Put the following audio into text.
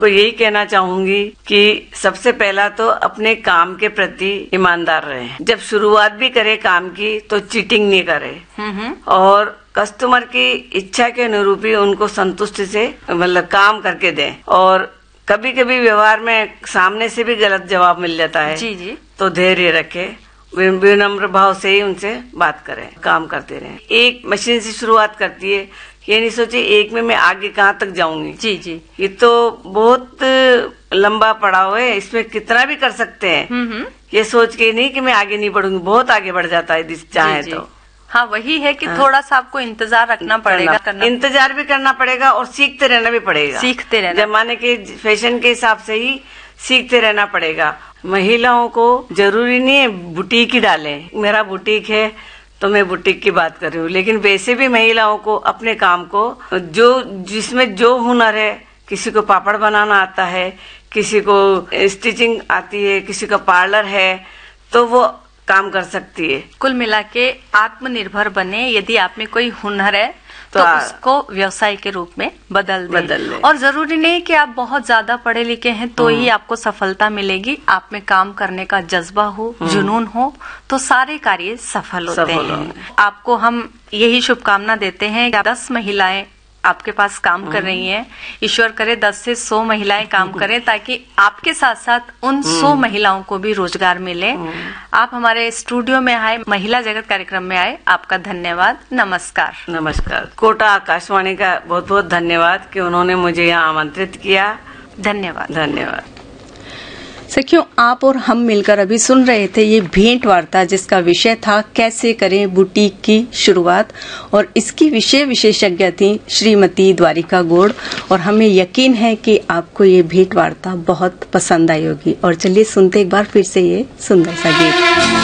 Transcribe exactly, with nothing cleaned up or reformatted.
तो यही कहना चाहूंगी कि सबसे पहला तो अपने काम के प्रति ईमानदार रहे। जब शुरुआत भी करे काम की तो चीटिंग नहीं करे और कस्टमर की इच्छा के अनुरूप ही उनको संतुष्टि से मतलब काम करके दें। और कभी कभी व्यवहार में सामने से भी गलत जवाब मिल जाता है जी जी तो धैर्य रखे, विनम्र भाव से ही उनसे बात करें, काम करते रहें। एक मशीन से शुरुआत करती है, ये नहीं सोचे एक में मैं आगे कहाँ तक जाऊंगी। जी जी ये तो बहुत लंबा पड़ाव है, इसमें कितना भी कर सकते हैं। ये सोच के नहीं कि मैं आगे नहीं बढ़ूंगी, बहुत आगे बढ़ जाता है चाहे तो। हाँ वही है कि हाँ। थोड़ा सा आपको इंतजार रखना पड़ेगा, करना, इंतजार भी करना पड़ेगा और सीखते रहना भी पड़ेगा। सीखते रहना, जमाने के फैशन के हिसाब से ही सीखते रहना पड़ेगा। महिलाओं को जरूरी नहीं है बुटीक ही डालें, मेरा बुटीक है तो मैं बुटीक की बात कर रही हूँ, लेकिन वैसे भी महिलाओं को अपने काम को जो जिसमें जो हुनर है, किसी को पापड़ बनाना आता है, किसी को स्टिचिंग आती है, किसी का पार्लर है, तो वो काम कर सकती है। कुल मिला के आत्मनिर्भर बने। यदि आप में कोई हुनर है तो, तो उसको व्यवसाय के रूप में बदल दें। बदल दें। और जरूरी नहीं कि आप बहुत ज्यादा पढ़े लिखे हैं तो ही आपको सफलता मिलेगी। आप में काम करने का जज्बा हो, जुनून हो तो सारे कार्य सफल होते हैं। आपको हम यही शुभकामना देते हैं कि दस महिलाएं आपके पास काम कर रही हैं, ईश्वर करे दस से सौ महिलाएं काम करें ताकि आपके साथ साथ उन सौ महिलाओं को भी रोजगार मिले। आप हमारे स्टूडियो में आए, महिला जगत कार्यक्रम में आए, आपका धन्यवाद। नमस्कार। नमस्कार। कोटा आकाशवाणी का बहुत बहुत धन्यवाद कि उन्होंने मुझे यहाँ आमंत्रित किया। धन्यवाद। धन्यवाद। सखियों, आप और हम मिलकर अभी सुन रहे थे ये भेंट वार्ता जिसका विषय था कैसे करें बुटीक की शुरुआत, और इसकी विषय विशेषज्ञ थी श्रीमती द्वारिका गौड़। और हमें यकीन है कि आपको ये भेंट वार्ता बहुत पसंद आई होगी। और चलिए सुनते एक बार फिर से ये सुंदर सा गीत।